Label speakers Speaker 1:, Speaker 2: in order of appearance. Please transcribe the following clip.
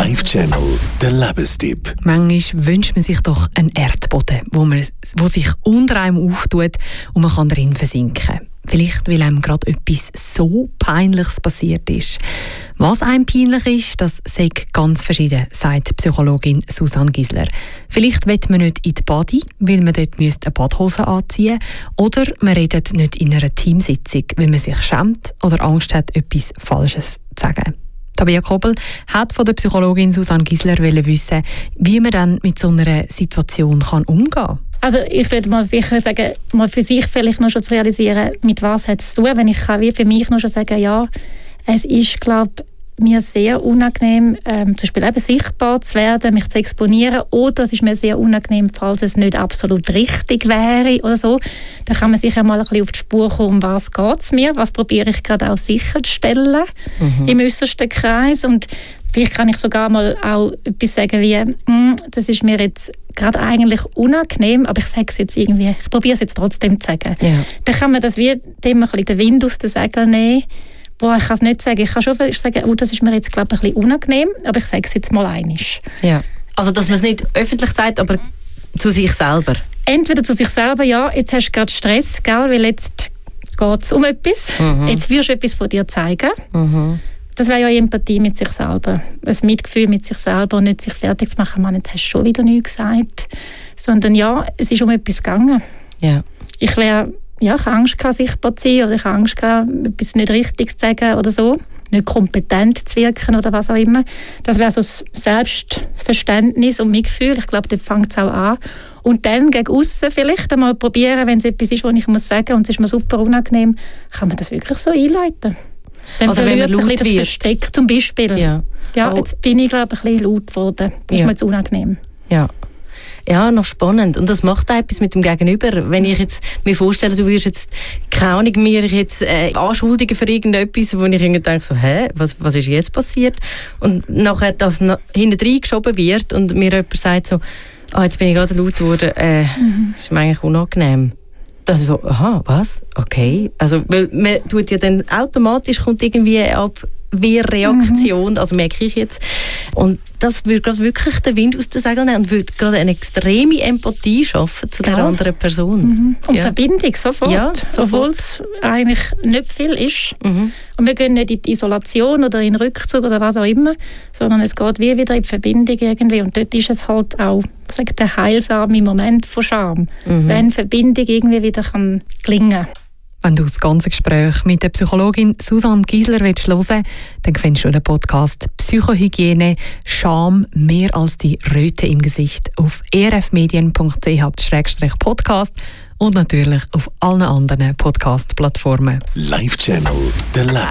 Speaker 1: Live Channel, der Lebenstipp.
Speaker 2: Manchmal wünscht man sich doch einen Erdboden, wo sich unter einem auftut und man kann darin versinken. Vielleicht, weil einem gerade etwas so Peinliches passiert ist. Was einem peinlich ist, das sei ganz verschieden, sagt Psychologin Susanne Gisler. Vielleicht will man nicht in die Badi, weil man dort eine Badhose anziehen müsste. Oder man redet nicht in einer Teamsitzung, weil man sich schämt oder Angst hat, etwas Falsches zu sagen. Tabea Kobel hat von der Psychologin Susanne Gisler wissen, wie man dann mit so einer Situation umgehen kann.
Speaker 3: Also ich würde mal sagen, mal für sich vielleicht noch schon zu realisieren, mit was hat es zu tun, wenn ich kann wie für mich noch schon sagen, ja, es ist, glaube mir sehr unangenehm, zum Beispiel eben sichtbar zu werden, mich zu exponieren, oder es ist mir sehr unangenehm, falls es nicht absolut richtig wäre oder so. Dann kann man sich ja mal ein bisschen auf die Spur kommen, um was geht es mir, was probiere ich gerade auch sicherzustellen im äußersten Kreis, und vielleicht kann ich sogar mal auch etwas sagen wie, das ist mir jetzt gerade eigentlich unangenehm, aber ich sage es jetzt irgendwie, ich probiere es jetzt trotzdem zu sagen. Ja. Dann kann man das wie dem ein bisschen den Wind aus den Segeln nehmen. Ich kann es nicht sagen. Ich kann schon sagen, das ist mir jetzt, glaube ich, ein bisschen unangenehm, aber ich sage es jetzt mal einmal.
Speaker 4: Ja. Also, dass man es nicht öffentlich sagt, aber zu sich selber? Entweder
Speaker 3: zu sich selber, ja, jetzt hast du gerade Stress, gell, weil jetzt geht es um etwas. Jetzt wirst du etwas von dir zeigen. Das wäre ja Empathie mit sich selber. Ein Mitgefühl mit sich selber und nicht sich fertig zu machen, man, jetzt hast du schon wieder nichts gesagt. Sondern ja, es ist um etwas gegangen.
Speaker 4: Ja.
Speaker 3: Ich habe Angst gehabt, sichtbar zu sein, oder ich habe Angst gehabt, etwas nicht richtig zu sagen oder so. Nicht kompetent zu wirken oder was auch immer. Das wäre so das Selbstverständnis und Mitgefühl. Ich glaube, dort fängt es auch an. Und dann gegen aussen vielleicht einmal probieren, wenn es etwas ist, was ich muss sagen und es ist mir super unangenehm, kann man das wirklich so einleiten. Dann
Speaker 4: oder wenn man laut
Speaker 3: wird. Das Versteck zum Beispiel. Ja, jetzt bin ich, glaube ich, ein bisschen laut geworden. Das ist mir jetzt unangenehm.
Speaker 4: Ja, noch spannend. Und das macht auch etwas mit dem Gegenüber. Wenn ich jetzt mir vorstelle, du würdest jetzt, keine Ahnung, mir jetzt anschuldigen für irgendetwas, wo ich irgendwie denke, so, was ist jetzt passiert? Und nachher das hinten geschoben wird und mir jemand sagt so, jetzt bin ich gerade laut geworden, ist mir eigentlich unangenehm. Das ist so, aha, was? Okay. Also, weil man tut ja dann automatisch, kommt irgendwie Abwehrreaktion, also merke ich jetzt. Und das würde gerade wirklich den Wind aus den Segeln nehmen und würde gerade eine extreme Empathie schaffen zu der anderen Person.
Speaker 3: Und Verbindung sofort, obwohl es eigentlich nicht viel ist. Und wir gehen nicht in die Isolation oder in den Rückzug oder was auch immer, sondern es geht wie wieder in die Verbindung irgendwie. Und dort ist es halt auch der heilsame Moment von Scham, wenn Verbindung irgendwie wieder gelingen kann.
Speaker 2: Wenn du das ganze Gespräch mit der Psychologin Susanne Gisler hören willst, dann findest du den Podcast «Psychohygiene Scham mehr als die Röte im Gesicht» auf erfmedien.ch/podcast und natürlich auf allen anderen Podcast-Plattformen.
Speaker 1: Live Channel, der